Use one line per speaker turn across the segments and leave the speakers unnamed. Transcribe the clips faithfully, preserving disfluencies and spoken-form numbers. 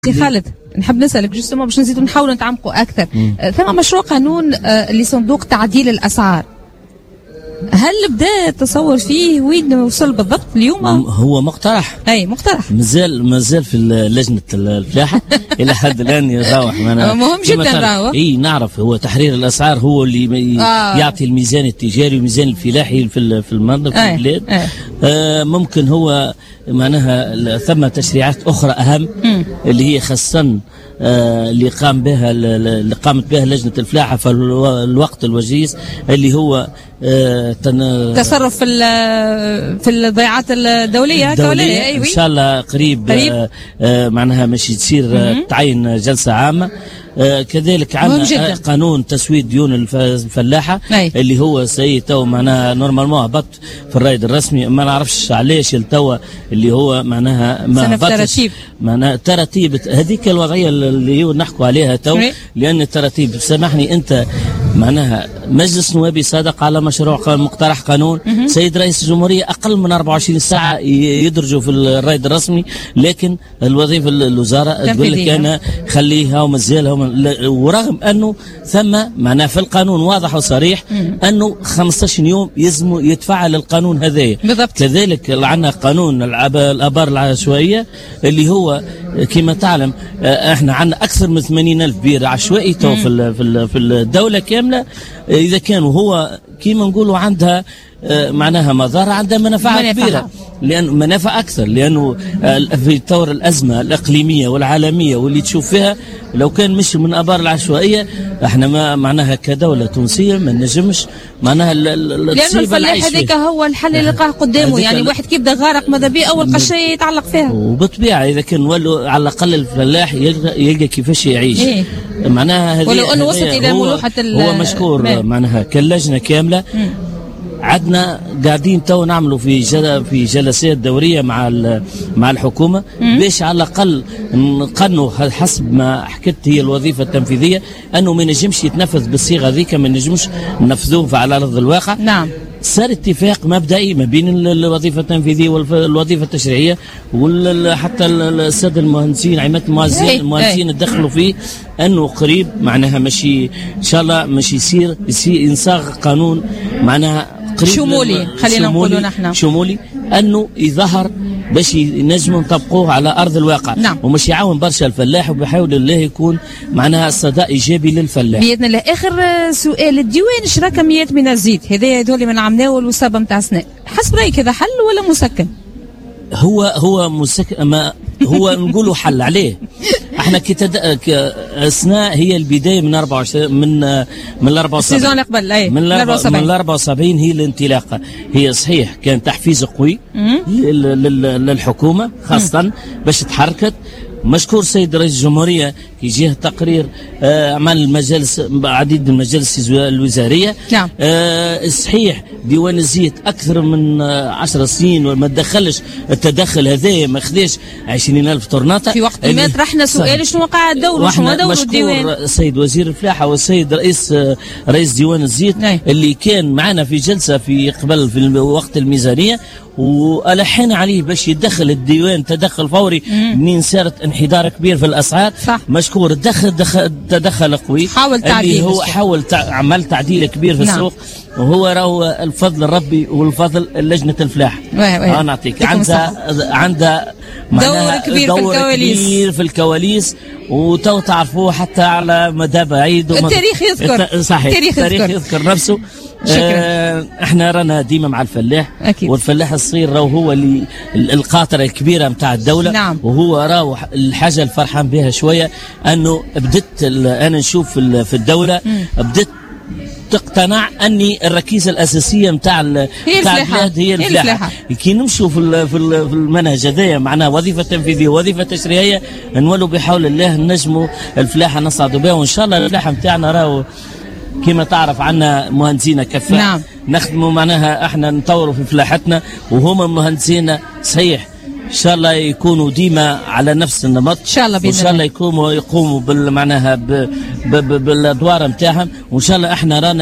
سي خالد، نحب نسألك جوستومون باش نزيدوا نحاولوا نتعمقوا أكثر. آه ثم مشروع قانون آه لصندوق تعديل الأسعار، هل بدا التصور فيه وين وصل بالضبط اليوم؟
هو مقترح،
اي مقترح
مازال مازال في لجنه الفلاحه الى حد الان يراوح معنا.
مهم جدا راهو.
اي نعرف، هو تحرير الاسعار هو اللي آه. يعطي الميزان التجاري والميزان الفلاحي في في المنطقه في البلاد. آه. آه ممكن هو معناها ثم تشريعات اخرى اهم م. اللي هي خاصه آه اللي قام بها اللي قامت بها لجنه الفلاحه في الوقت الوجيز، اللي هو آه تن...
تصرف في في الضيعات الدوليه
الدوليه. أيوة. ان شاء الله قريب, قريب. آه آه معناها مش تصير آه تعين جلسه عامه. آه كذلك عندنا قانون تسويد ديون الفلاحه أي. اللي هو سي تو معناها نورمالمون هبط في الرايد الرسمي، ما نعرفش علاش التوا اللي هو معناها ما هبطش معناها ترتيب. هذيك الوضعيه اللي هو نحكوا عليها تو، لان الترتيب سامحني انت معناها مجلس نوابي صادق على مشروع مقترح قانون، سيد رئيس الجمهوريه اقل من أربعة وعشرين ساعه يدرجوا في الرايد الرسمي، لكن الوظيفه الوزاره تقول لك انا خليها ومازالها، ورغم انه ثم معناه في القانون واضح وصريح انه خمسة عشر يوم يلزم يتفعل القانون هذايا. كذلك عندنا قانون الابار العشوائيه اللي هو كما تعلم احنا عندنا اكثر من ثمانين ألف بير عشوائي تو في في الدوله كامله، اذا كان هو كما نقولوا عندها معناها مضار، عندها منافع كبيره، لأن منافع أكثر، لأنه في طور الأزمة الإقليمية والعالمية واللي تشوف فيها لو كان مش من أبار العشوائية احنا ما معناها كدولة تونسية ما نجمش معناها
لأنه الفلاح هذيك هو الحل اللي لقاه قدامه، يعني واحد كي يبدا غارق ماذا بيه أول قشة يتعلق فيها،
وبالطبيعة إذا كان ولو على الأقل الفلاح يلقى, يلقى كيفاش يعيش. إيه؟ معناها
ولو أنه وصلت إلى ملوحة
هو مشكور مال. معناها كاللجنة كاملة م. عدنا قاعدين تو نعملوا في جل في جلسات دوريه مع مع الحكومه باش على الاقل نقنوا حسب ما حكت هي الوظيفه التنفيذيه انه ما نجمش يتنفذ بالصيغه ذيك، ما نجمش ننفذوه على ارض الواقع.
نعم.
صار اتفاق مبدئي ما بين الوظيفه التنفيذيه والوظيفه التشريعيه، وحتى الساده المهندسين عماد المهندسين تدخلوا فيه انه قريب معناها ماشي ان شاء الله ماشي يصير يصاغ قانون معناها
شمولي، خلينا نقولوا نحن
شمولي انه يظهر باش ينجموا نطبقوه على ارض الواقع.
نعم.
ومش يعاون برشا الفلاح، وبحول الله يكون معناها صدى ايجابي للفلاح
باذن الله. اخر سؤال، الديوان شرا كميات من الزيت هذا هذول من عمناه والوصابه نتاع سناء، حسب رايك هذا حل ولا مسكن؟
هو هو مسكن، ما هو نقولوا حل عليه. احنا كي اثناء هي البدايه من أربعة وعشرين من من ال أربعة وسبعين
السيزون اللي قبل اي
من ال أربعة وسبعين هي الانطلاقه. هي صحيح كان تحفيز قوي للحكومه خاصه باش تحركت. مشكور سيد رئيس الجمهورية يجيه تقرير آه عمل المجالس عديد المجالس الوزارية.
نعم.
آه صحيح ديوان الزيت أكثر من آه عشر سنين وما تدخلش التدخل هذا، ما خداش عشرين ألف طرناطة.
في وقت ما طرحنا سؤال شنو وقع الدور وشنو دور الديوان.
مشكور سيد وزير الفلاحة والسيد رئيس آه رئيس ديوان الزيت نعم. اللي كان معنا في جلسة في قبل في وقت الميزانية، والحين عليه باش يدخل الديوان تدخل فوري منين صارت انحدار كبير في الاسعار.
صح.
مشكور دخل دخل تدخل قوي،
حاول تعديل،
هو حاول تع... عمل تعديل كبير في نعم. السوق، وهو راهو الفضل الربي والفضل لجنه الفلاح. انا نعطيك عندها عندها
دور كبير دور في الكواليس
كبير في الكواليس، وتو تعرفوه حتى على مدى بعيد.
التاريخ يذكر.
صحيح. التاريخ, التاريخ يذكر. يذكر نفسه. آه احنا رانا ديما مع الفلاح.
أكيد.
والفلاح الصغير راهو هو اللي القاطره الكبيره نتاع الدوله.
نعم.
وهو راهو الحاجه الفرحان بها شويه انه بدت انا نشوف في الدوله م. بدت تقتنع اني الركيزه الاساسيه نتاع نتاع البلاد هي الفلاحه. كي نمشوا في في المنهج هذايا معناها وظيفه تنفيذيه ووظيفه تشريعيه، نولوا بحول الله نجموا الفلاحه نصعدوا بها، وان شاء الله الفلاحه نتاعنا راهو كما تعرف عنا مهندسين كفاء.
نعم.
نخدموا معناها احنا نطوروا في فلاحتنا، وهما مهندسين صحيح ان شاء الله يكونوا ديما على نفس النمط.
ان شاء الله
باذن الله. وان شاء الله يقوموا يقوموا بالمعناها بالادوار نتاعهم، وان شاء الله احنا رانا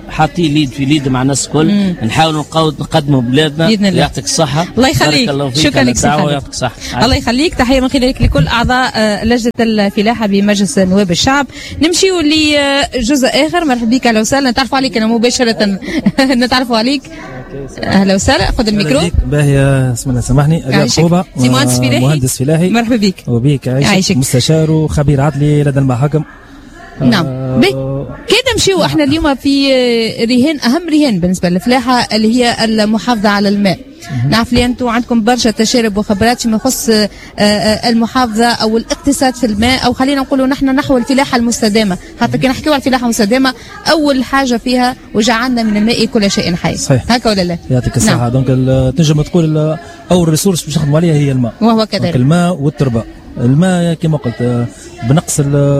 حاطين اليد في اليد مع الناس الكل، نحاولوا نقدموا بلادنا. يعطيك الصحه.
الله يخليك. شكرا لك سي
يعطيك الصحه.
الله يخليك. تحيه من خلالك لكل اعضاء لجنه الفلاحه بمجلس نواب الشعب. نمشيوا لجزء اخر. مرحبا بك. اهلا وسهلا. نتعرفوا عليك انا مباشره. نتعرفوا عليك. اهلا وسهلا. خذ الميكرو.
باهي بسم الله سامحني.
ابي عقوبه مهندس فلاحي.
مهندس فلاحي.
مرحبا بك.
وبيك عايشك. مستشار وخبير عدلي لدى المحاكم.
نعم. آه كده نمشيو احنا اليوم في رهان، اهم رهان بالنسبه للفلاحه اللي هي المحافظه على الماء. نعرف لي انتم عندكم برشا تجارب وخبرات فيما يخص المحافظه او الاقتصاد في الماء، او خلينا نقولوا نحن نحو الفلاحه المستدامه، خاطر كي نحكيو على الفلاحه المستدامه اول حاجه فيها وجعلنا من الماء كل شيء حي.
صحيح.
هكا ولا لا؟
يعطيك الصحه. نعم. دونك تنجم تقول اول ريسورس باش نخدموا عليها هي الماء،
وهو كذلك
الماء والتربه. الماء كما قلت بنقص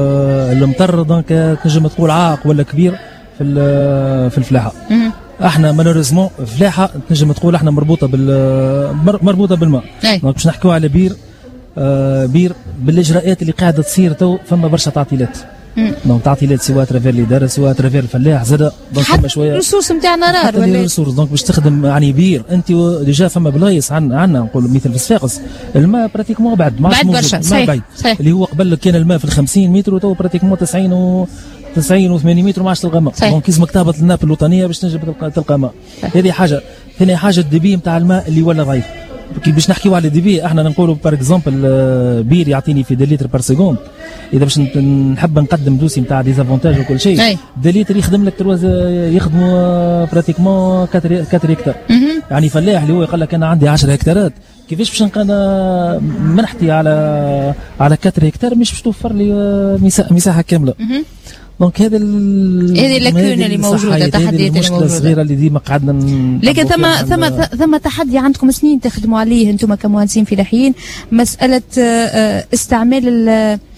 المطر دونك تنجم تقول عائق ولا كبير في في الفلاحه. احنا مالوريزمون فلاحه تنجم تقول احنا مربوطه بال مربوطه بالماء. دونك باش نحكيو على بير آه بير بالاجراءات اللي قاعده تصير تو فما برشا تعطيلات. دونك تعطيلات سواء ترافير الاداره سواء ترافير الفلاح زاد. دونك فما شويه
الريسورس نتاعنا راه
ولا الريسورس. دونك باش تخدم يعني بير انت ديجا فما بلايص عندنا نقولوا مثل في صفاقس الماء براتيكمون بعد ما
بعد برشا. صحيح. صحيح.
اللي هو قبل كان الماء في الخمسين متر وتو براتيكمون تسعين و تسعين و ثمانين متر ما عادش تلقى ماء. دونك لازمك تهبط للنافذه الوطنيه باش تنجم تلقى, تلقى ماء. هذه حاجه. ثاني حاجه الدبي نتاع الماء اللي ولا ضعيف. كي باش نحكيو على الدبي احنا نقولوا بار اكزومبل بير يعطيني في دي لتر بار سكوند. اذا باش نحب نقدم دوسي نتاع ديزافونتاج وكل شيء دي لتر يخدم لك تروز يخدموا براتيكمون أربعة هكتار. يعني فلاح اللي هو يقول لك انا عندي عشرة هكتارات كيفاش باش نقدر منحتي على على أربعة هكتار مش باش توفر لي مساحه كامله. دونك هذا
هذه اللاكونه اللي موجوده، تحديات
المشكله الصغيره اللي ديما قعدنا.
لكن ثم ثم ثم تحدي عندكم سنين تخدموا عليه انتم كمهندسين فلاحيين، مساله استعمال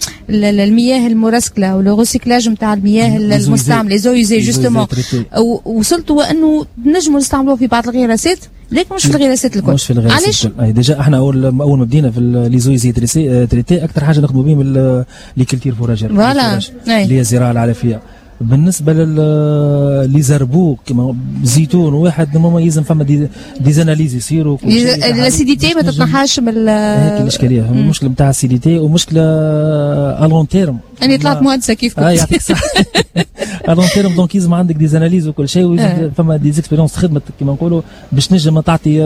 المياه المرسكله او لو ريسيكلاج نتاع المياه المستعمله لي زو يوزي جوستومون. وصلتوا انه نجموا نستعملوه في بعض الغراسات لكن مش في الغراسات الكل.
مش في الغراسات
علاش؟
الكل. ديجا احنا اول اول ما بدينا في لي زويزي تريتي اكثر حاجه نخدموا بهم لي كولتير فوراجير
فوالا
اللي هي الزراعه العلفيه. بالنسبه للي زربوك كما زيتون واحد مميز فما دي ديزاناليز يصيروا
الاسيديتي ما تتنحاش من
هيك الاشكاليه. المشكله نتاع الاسيديتي ومشكله الون تيرم.
انا طلعت مهندسه كيف كنت.
اه يعطيك الصحه. الون تيرم دونك لازم عندك ديزاناليز وكل شيء فما دي زيكسبيريونس خدمت كما نقولوا باش نجم تعطي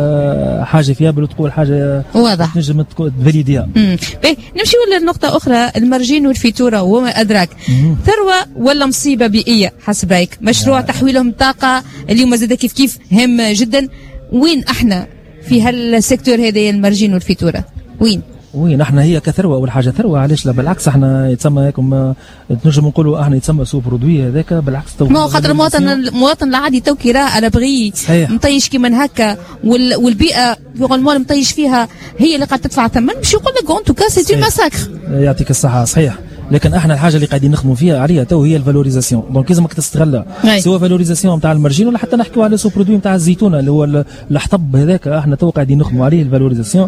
حاجه فيابل وتقول حاجه
واضح
تنجم تفاليديها.
نمشيو لنقطه اخرى، المرجين والفيتوره وما ادراك. ثروه ولا مصيبه بيئيه حسب رايك؟ مشروع تحويلهم طاقه اليوم زاد كيف كيف هام جدا. وين احنا في هالسيكتور هذا المرجين والفيتوره؟ وين؟
وين احنا هي كثروه اول حاجه ثروه. علاش لا بالعكس احنا يتسمى هيكم تنجم نقولوا احنا يتسمى سو برودوي هذاك بالعكس.
ما هو خاطر المواطن المواطن العادي تو كي راه على بغي مطيش كيما هكا والبيئه يقول مطيش فيها هي اللي قاعده تدفع ثمن باش يقول لك اون توكا سي اون ماساكر.
يعطيك الصحه. صحيح. لكن احنا الحاجه اللي قاعدين نخدموا فيها عليها تو هي الفالوريزاسيون. دونك لازمك تستغلها سواء فالوريزاسيون نتاع المرجين ولا حتى نحكيو على سو برودوي نتاع الزيتونه اللي هو الحطب هذاك. احنا تو قاعدين نخدموا عليه الفالوريزاسيون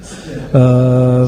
آه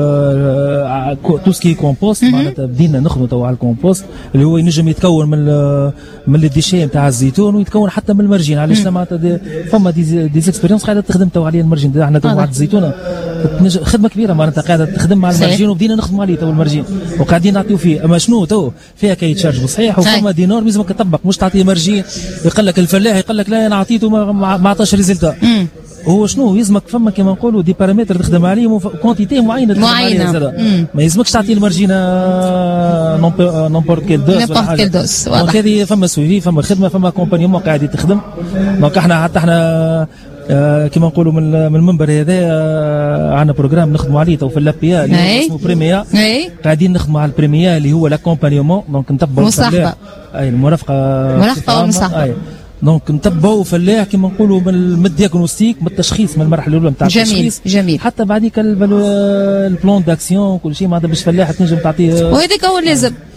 في تو سكي كومبوست. معناتها بدينا نخدموا تو على الكومبوست اللي هو ينجم يتكون من من الديشي نتاع الزيتون ويتكون حتى من المرجين. علاش معناتها فما دي ديزيكسبيريونس قاعده تخدم تو عليه المرجين. احنا تو على الزيتونه خدمه كبيره معناتها قاعده تخدم مع المرجين وبدينا نخدموا عليه تو المرجين وقاعدين نعطيو فيه. اما شنو تو فيها كي تشارج صحيح وفما دي نورم لازمك تطبق. مش تعطيه مرجين يقول لك الفلاح يقول لك لا انا عطيته ما عطاش ريزلتا. هو شنو يلزمك فما كما نقولوا دي بارامتر تخدم عليهم كونتيتي معينه تخدم عليها. ما يلزمكش تعطي المرجينه نومبورت كيل دوز ولا حاجه. دونك هذه فما سويفي فما خدمه فما كومبانيون قاعد تخدم. دونك احنا حتى احنا آه كما نقولوا من من المنبر هذا آه عندنا بروجرام نخدموا عليه تو في اللابيا اللي اسمه بريميا. قاعدين نخدموا على البريميا اللي هو لاكومبانيومون. دونك نتبعوا
المصاحبه
اي المرافقه
المرافقه والمصاحبه.
دونك نتبعوا فلاح كما نقولوا من الدياغنوستيك من التشخيص من المرحله الاولى نتاع التشخيص.
جميل جميل.
حتى بعديك البلان داكسيون كل شيء معناتها باش فلاح تنجم تعطيه.
وهذاك هو لازم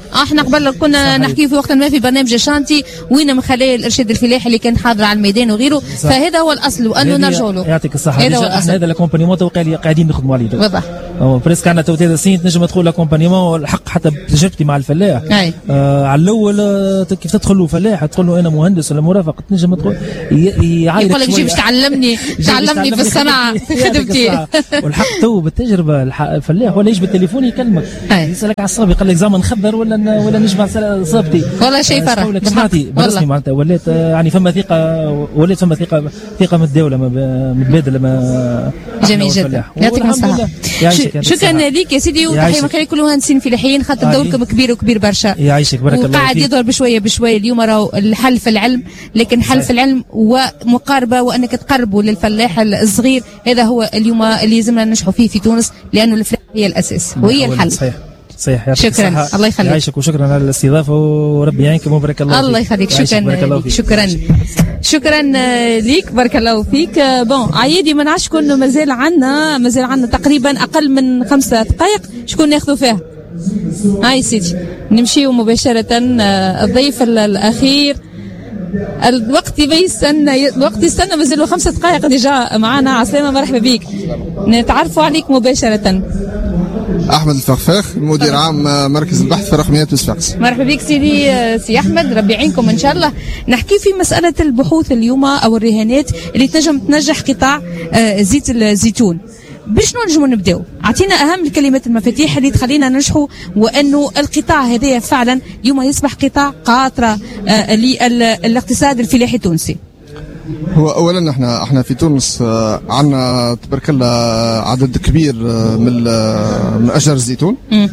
احنا قبل كنا نحكي في وقت ما في برنامج شانتي وين من خلال الارشاد الفلاحي اللي كان حاضر على الميدان وغيره، فهذا هو الاصل وانه نرجعوا له.
يعطيك الصحه. هذا هو الاصل. هذا الاكومبانيمون تو قاعدين نخدموا عليه.
واضح.
بريسك عندنا تو ثلاث سنين تنجم تدخل الاكومبانيمون. الحق حتى بتجربتي مع الفلاح آه على الاول كيف تدخل له فلاح تقول له انا مهندس ولا مرافق تنجم تدخل يعايرك
يقول لك جيب تعلمني تعلمني في الصنعه في خدمتي.
والحق تو بالتجربه الفلاح ولا يجي بالتليفون يكلمك يسالك على الصبي يقول لك زعما نخبر ولا ولا نجمع صابتي
والله شيء فرح
سمعتي بالرسمي معناتها ولات يعني فما ثقه ولات فما ثقه ثقه من الدوله متبادله ما
جميل جدا. يعطيك الصحه. شكرا لك يا سيدي وتحيه من خلال كل مهندسين فلاحيين خاطر دوركم كبير وكبير برشا.
يعيشك بارك الله فيك.
وقاعد يظهر بشويه بشويه. اليوم راهو الحل في العلم، لكن حل في العلم ومقاربه وانك تقربوا للفلاح الصغير. هذا هو اليوم اللي لازمنا ننجحوا فيه في تونس، لانه الفلاح هي الاساس وهي الحل.
صحيح صحيح.
شكرا الله يخليك.
يعيشك وشكرا على الاستضافه وربي يعينكم وبارك الله فيك.
الله يخليك. شكرا شكرا شكرا ليك بارك الله فيك. بون عيدي ما نعرفش شكون مازال عندنا مازال عندنا تقريبا اقل من خمسة دقائق. شكون ناخذوا فيها؟ هاي سيدي نمشيو مباشره. الضيف الاخير الوقت يستنى الوقت يستنى مازالوا خمسة دقائق ديجا معنا. عسلامة مرحبا بك. نتعرفوا عليك مباشرة.
أحمد الفخفاخ مدير عام مركز البحث في رقميات وصفاقس.
مرحبا بك سيدي سي أحمد ربي يعينكم إن شاء الله. نحكي في مسألة البحوث اليوم أو الرهانات اللي تنجم تنجح قطاع زيت الزيتون. بشنو نجموا نبداو؟ اعطينا اهم الكلمات المفاتيح اللي تخلينا ننجحوا وانه القطاع هذا فعلا اليوم يصبح قطاع قاطره آه للاقتصاد الفلاحي التونسي.
هو اولا احنا احنا في تونس آه عندنا تبارك الله عدد كبير آه من من اشجار الزيتون. م.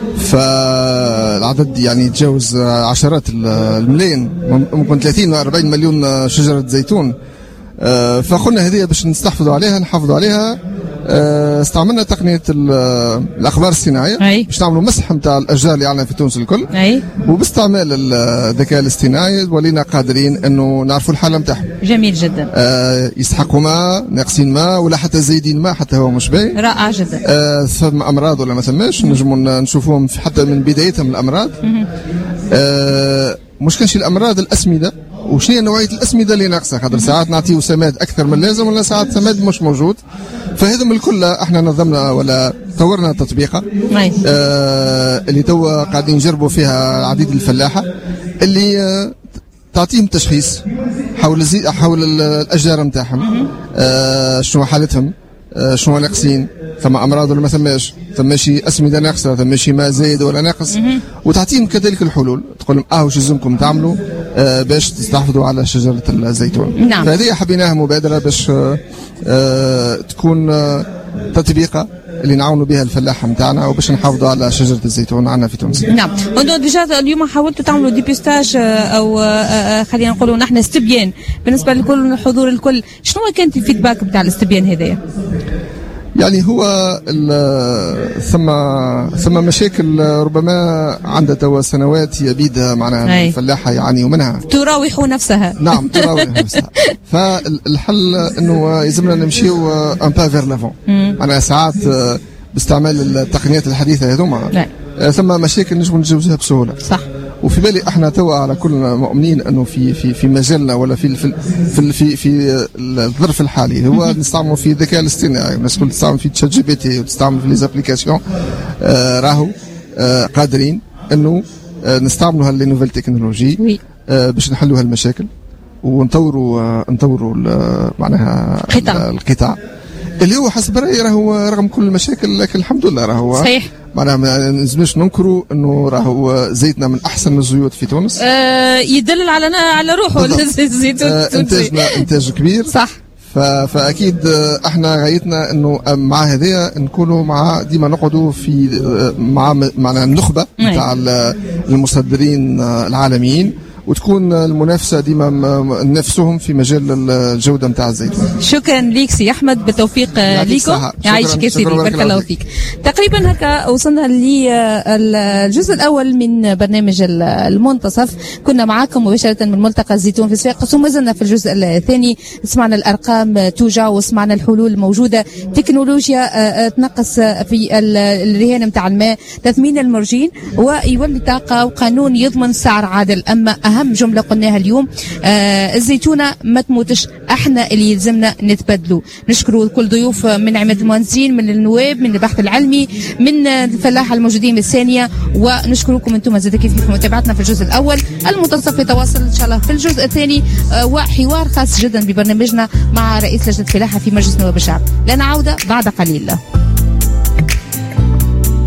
فالعدد يعني يتجاوز عشرات الملايين، ممكن ثلاثين و أربعين مليون شجره زيتون. آه فقلنا هذه باش نستحفظوا عليها نحافظوا عليها. استعملنا تقنيه الاخبار الصناعيه باش نعملوا مسح نتاع الاشجار اللي عندنا في تونس الكل. أي. وباستعمال الذكاء الاصطناعي ولينا قادرين انه نعرفوا الحاله نتاعهم.
جميل جدا.
آه يستحقوا ماء، ناقصين ماء، ولا حتى زايدين ماء حتى هو مش باين.
رائع جدا.
آه ثم امراض ولا ما ثماش نجموا نشوفوهم حتى من بدايتهم الامراض. آه مش كانش الامراض الاسمده وشنو هي نوعيه الاسمده اللي ناقصه، خاطر ساعات نعطيو سماد اكثر من اللازم ولا ساعات سماد مش موجود. فهذم الكل احنا نظمنا ولا طورنا تطبيقه آه اللي توا قاعدين نجربوا فيها عديد الفلاحه اللي آه تعطيهم تشخيص حول الزي... حول الاشجار نتاعهم. آه شنو حالتهم، آه شنو ناقصين، ثم امراض ولا ما ثماش، ثم شي اسمده ناقصه، ثم شي ماء زايد ولا ناقص، وتعطيهم كذلك الحلول. تقول لهم اه واش لازمكم تعملوا آه باش تستحفظوا على شجره الزيتون. نعم. فهذه حبيناها مبادره باش آه آه تكون آه تطبيقه اللي نعاونوا بها الفلاحه نتاعنا وباش نحافظوا على شجره الزيتون عندنا في تونس.
نعم. وانتم ديجا اليوم حاولتوا تعملوا ديبيستاج او خلينا نقولوا نحن استبيان بالنسبه لكل الحضور الكل. شنو كانت الفيدباك بتاع الاستبيان هذايا؟
يعني هو ثم ثم مشاكل ربما عندها توا سنوات هي بيدها معناها الفلاحه يعانيوا منها.
تراوح نفسها.
نعم تراوح نفسها. فالحل انه يلزمنا نمشيو ان با فير لافون. معناها ساعات باستعمال التقنيات الحديثه هذوما ثم مشاكل نجم نتجاوزها بسهوله. صح. وفي بالي احنا توا على كل مؤمنين انه في في في مجالنا ولا في في في في, في الظرف الحالي هو نستعمل في الذكاء الاصطناعي، الناس الكل تستعمل في تشات جي بي تي وتستعمل في لي زابليكاسيون. آه راهو آه قادرين انه آه نستعملوا هاللي نوفيل تكنولوجي آه باش نحلوا هالمشاكل ونطوروا آه نطوروا معناها
القطاع
القطاع اللي هو حسب رايي راهو رغم كل المشاكل لكن الحمد لله راهو
صحيح.
معناها ما نلزمش ننكروا انه راهو زيتنا من احسن الزيوت في تونس.
آه يدلل على على روحه الزيتون.
آه انتاجنا انتاج كبير.
صح.
فاكيد احنا غايتنا انه مع هذايا نكونوا مع ديما نقعدوا في مع معنا النخبه نتاع المصدرين العالميين وتكون المنافسه ديما نفسهم في مجال الجوده نتاع الزيتون.
شكرا ليك سي احمد، بالتوفيق ليكم، يعيشك يا سيدي، بارك الله فيك. تقريبا هكا وصلنا للجزء الاول من برنامج المنتصف، كنا معاكم مباشره من ملتقى الزيتون في صفاقس، وما زلنا في الجزء الثاني. سمعنا الارقام توجع وسمعنا الحلول الموجوده، تكنولوجيا تنقص في الرهان نتاع الماء، تثمين المرجين، ويولي طاقه، وقانون يضمن سعر عادل. اما اهم جمله قلناها اليوم، آه الزيتونه ما تموتش، احنا اللي يلزمنا نتبدلوا. نشكروا كل ضيوف من عماده المهندسين، من النواب، من البحث العلمي، من الفلاحه الموجودين من الثانيه، ونشكركم انتم زاد كيف في متابعتنا في الجزء الاول. المنتصف يتواصل ان شاء الله في الجزء الثاني، آه وحوار خاص جدا ببرنامجنا مع رئيس لجنه الفلاحه في مجلس نواب الشعب. لنا عوده بعد قليل.